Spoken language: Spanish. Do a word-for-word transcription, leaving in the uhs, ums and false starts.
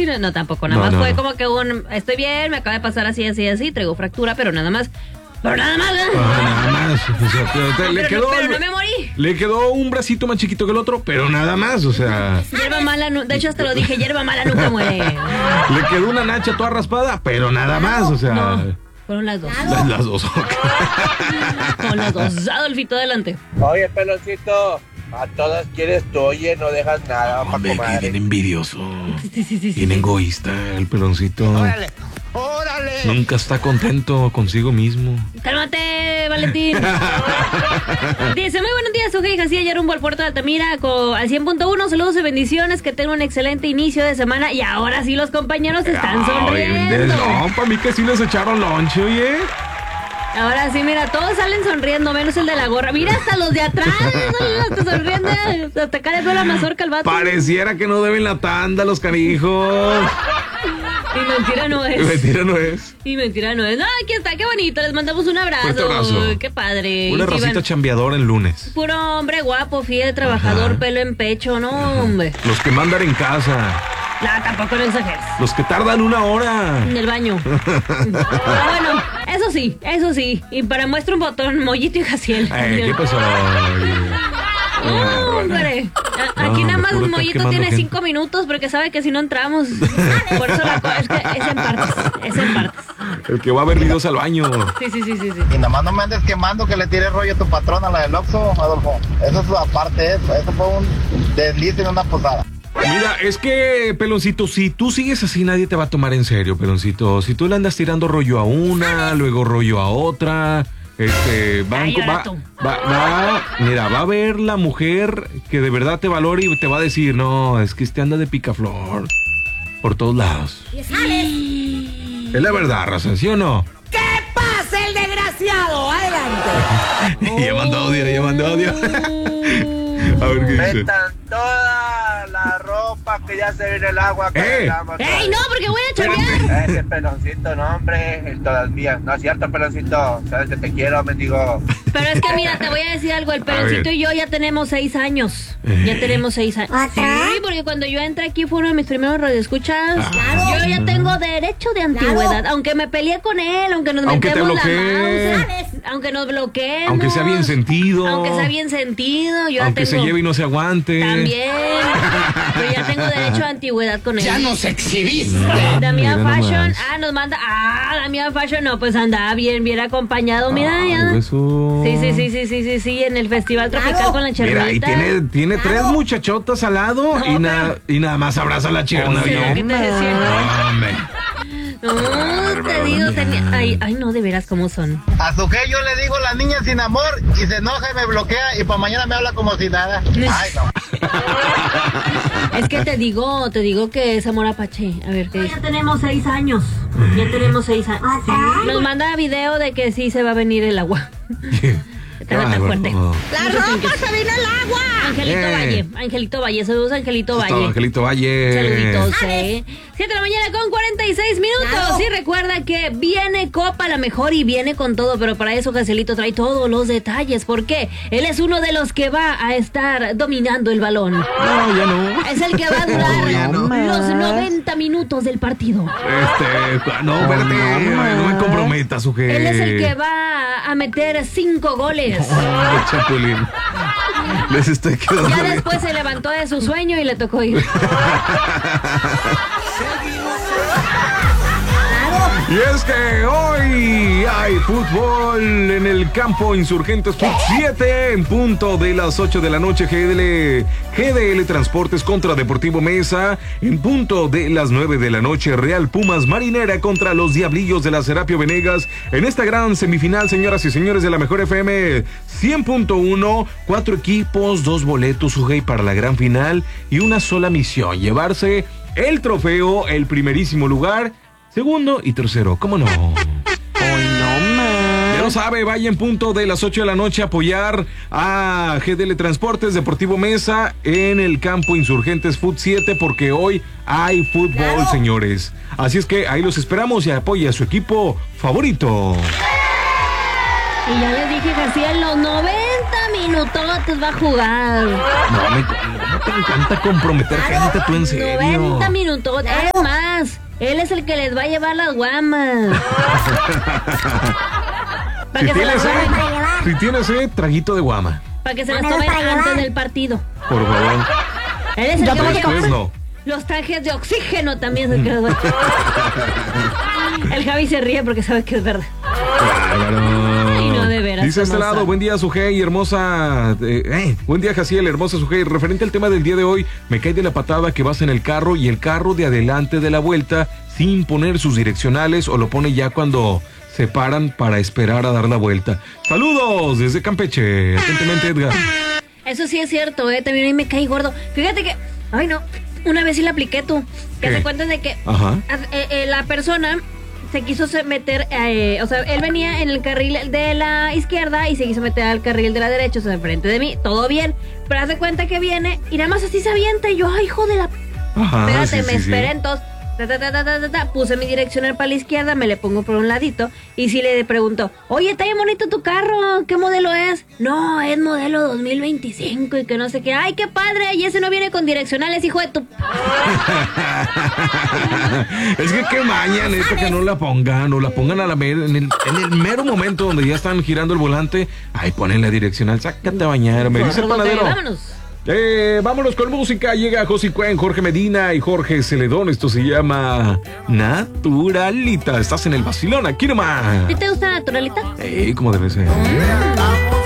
sí, no, no tampoco, nada No, más no, fue no. como que un, estoy bien, me acaba de pasar así, así, así, traigo fractura, pero nada más, pero nada más. Ah, nada más. O sea, te- te- le, Pero, quedó, no, pero no me morí. le quedó un bracito más chiquito que el otro, pero nada más, o sea, Hierba mala, nu- de hecho hasta lo dije, hierba mala nunca muere. le quedó una nacha toda raspada, pero nada más, o sea, No, fueron las dos. las, las dos. Con las dos, Adolfito, adelante. Oye, peloncito, a todas quieres tú, oye, no dejas nada para Hombre, comer. bien envidioso, Sí, sí, sí, sí. bien egoísta el peloncito. Órale, órale. Nunca está contento consigo mismo. Cálmate, Valentín. Dice, muy buenos días, su hija. Sí, ayer rumbo al puerto de Altamira con, al cien punto uno. Saludos y bendiciones, que tengan un excelente inicio de semana. Y ahora sí los compañeros están Ay, sonriendo. no, para mí que sí les echaron lonche, oye. Ahora sí, mira, todos salen sonriendo, menos el de la gorra. Mira, hasta los de atrás, hasta sonriendo. Hasta acá le veo la mazorca al vato. Pareciera que no deben la tanda los canijos. Y mentira no es. Mentira no es. Y mentira no es. No, aquí está, qué bonito. Les mandamos un abrazo. Fuerte abrazo. Qué padre. Una Y sí, racita van- chambeadora en lunes. Puro hombre guapo, fiel, trabajador, Ajá. pelo en pecho, no, hombre. Los que mandan en casa. No, tampoco no exageres. Los que tardan una hora. En el baño. Ah, bueno, eso sí, eso sí. Y para muestra un botón, Mollito y Jaciel. Eh, ¿Qué pasó? No, hombre. A- Aquí No, nada más puro estar Mollito quemando tiene gente. cinco minutos porque sabe que si no entramos. Por eso la co- es que es en partes. Es en partes. El que va a ver videos al baño. Sí, sí, sí, sí, sí. Y nada más no me andes quemando que le tire rollo a tu patrona, la del Oxxo, Adolfo. Eso es aparte, eso, eso fue un desliz en una posada. Mira, es que, Peloncito, si tú sigues así, nadie te va a tomar en serio, Peloncito. Si tú le andas tirando rollo a una, luego rollo a otra, este, van, Ay, ahora va, tú. va, va- mira, va a ver la mujer que de verdad te valora y te va a decir, no, es que este anda de picaflor por todos lados. Es la verdad, raza, ¿sí o no? ¡Que pase el desgraciado! ¡Adelante! Ya mandó audio, ya mandó audio. A ver qué dice. Metan toda la ropa que ya se viene el agua. Que ¡Eh! dejamos ¡Ey, no! Porque voy a chambear. Ese peloncito, no, hombre, el todas mías. No es cierto, peloncito. Sabes que te quiero, mendigo. Pero es que mira, te voy a decir algo. El peloncito ver. y yo ya tenemos seis años. Ya tenemos seis años. Sí, porque cuando yo entré aquí fue uno de mis primeros radioescuchas. Ah. Yo ya tengo derecho de antigüedad. Aunque me peleé con él, aunque nos Aunque te metemos la bloquee. mouse, aunque nos bloqueemos. Aunque sea bien sentido. Aunque sea bien sentido. Yo ya Aunque tengo, se lleve y no se aguante. También. Pero ya tengo derecho a antigüedad con él. ¡Ya nos exhibiste! Damián Mira Fashion, nomás. ah, nos manda, ah, Damián Fashion, no, pues andaba bien, bien acompañado, mira, Ay, ya. eso. Sí, sí, sí, sí, sí, sí, sí, en el Festival Tropical con la Mira, y Chernovita. tiene, tiene tres muchachotas al lado No, y, na- y nada más abraza a la Cherna. Sí, ¿no? ¿qué te decía? Hombre. No, te digo, tenía, ay, ay, no, de veras, ¿cómo son? A su que yo le digo la niña sin amor y se enoja y me bloquea y para mañana me habla como si nada. Ay, no. Es que te digo, te digo que es amor apache. A ver, ¿qué dice? Ya tenemos seis años. Ya tenemos seis años. Nos manda video de que sí se va a venir el agua. Está tan fuerte. ¡La ropa se vino el agua! Angelito Eh. Valle, Angelito Valle, saludos Angelito Eso es todo, Valle. Angelito Valle. Saluditos, eh. siete de la mañana con cuarenta y seis minutos. Claro. Sí, recuerda que viene Copa la mejor y viene con todo, pero para eso Gacelito trae todos los detalles. ¿Por qué? Él es uno de los que va a estar dominando el balón. No, ya no. Es el que va a durar ya no. los noventa minutos del partido. Este, no, espérate, no me comprometas, suje. Él es el que va a meter cinco goles. Ay, Chapulín. Les estoy quedando Ya bien. después se levantó de su sueño y le tocó ir. Y es que hoy hay fútbol en el campo Insurgentes Fut siete en punto de las ocho de la noche. G D L, G D L Transportes contra Deportivo Mesa en punto de las nueve de la noche. Real Pumas Marinera contra los Diablillos de la Serapio Venegas en esta gran semifinal, señoras y señores de la Mejor F M cien punto uno. Cuatro equipos, dos boletos, Sujei, para la gran final y una sola misión: llevarse el trofeo, el primerísimo lugar, segundo y tercero. ¿Cómo no? Ya lo sabe, vaya en punto de las ocho de la noche a apoyar a G D L Transportes Deportivo Mesa en el campo Insurgentes Fut siete, porque hoy hay fútbol, señores. Así es que ahí los esperamos y apoya a su equipo favorito. Y ya les dije, García, en los noventa minutotes va a jugar. No, me, no te encanta comprometer gente, tú en serio. noventa minutos, es más, él es el que les va a llevar las guamas. Para Si que se tienes las sed, tomen, si tienes sed, traguito de guama. para que se las tomen antes del partido. Por favor. Él es el Yo que va a después llevar no. los trajes de oxígeno también. Se quedó. El Javi se ríe porque sabe que es verdad. Bárbaro. Ay, no, de veras. Dice este hermosa. lado, buen día Sujei, hermosa. Eh, eh, buen día Jaciel, hermosa Sujei. Referente al tema del día de hoy, me cae de la patada que vas en el carro y el carro de adelante de la vuelta sin poner sus direccionales o lo pone ya cuando se paran para esperar a dar la vuelta. Saludos desde Campeche. Atentamente, Edgar. Eso sí es cierto, eh. También a mí me cae gordo. Fíjate que, ay no, una vez sí la apliqué tú. Que ¿Qué? se cuenta de que Ajá. eh, eh, la persona se quiso se- meter, eh, o sea, él venía en el carril de la izquierda y se quiso meter al carril de la derecha, o sea, enfrente de mí, todo bien. Pero hace cuenta que viene y nada más así se avienta y yo, ay, hijo de la... Ajá. Espérate, sí, me sí, esperé, sí. entonces ta, ta, ta, ta, ta, ta, ta, puse mi direccional para la izquierda, me le pongo por un ladito y si le pregunto, oye, está bien bonito tu carro, ¿qué modelo es? No, es modelo dos mil veinticinco y que no sé qué. Ay, qué padre, y ese no viene con direccionales, hijo de tu... Es que qué maña, neta, que no la pongan, o la pongan a la mer- en, el, en el mero momento donde ya están girando el volante. Ay, ponen la direccional, sácate a bañar, me dice el panadero. Vámonos. Eh, vámonos con música. Llega José Cuen, Jorge Medina y Jorge Celedón. Esto se llama Naturalita. Estás en el vacilón, aquí nomás. ¿Sí te gusta Naturalita? Ey, ¿cómo debe ser? Vamos